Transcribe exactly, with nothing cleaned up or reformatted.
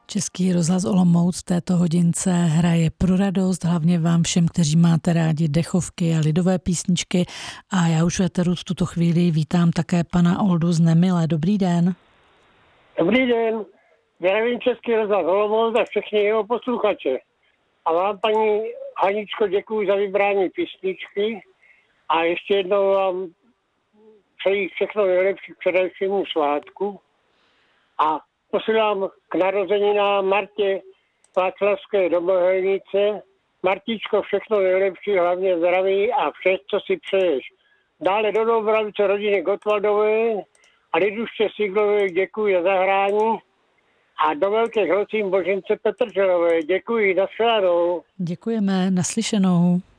Český rozhlas Olomouc v této hodince hraje pro radost, hlavně vám všem, kteří máte rádi dechovky a lidové písničky. A já už v éteru v tuto chvíli vítám také pana Oldu z Nemile. Dobrý den. Dobrý den. Zdravím Český rozhlas Olomouc a všechny jeho posluchače. A vám, paní Haničko, děkuji za vybrání písničky a ještě jednou vám přeji všechno nejlepší k předevšímu svátku. A posílám k narozeninám Martě Václavské do Mohelnice. Martičko, všechno nejlepší, hlavně zdraví a vše, co si přeješ. Dále do Dobravice rodiny Gotwaldové a Liduště Siglové děkuji za zahrání. A do Velkých Hocín Božince Petrželové děkuji, nashledanou. Děkujeme, naslyšenou.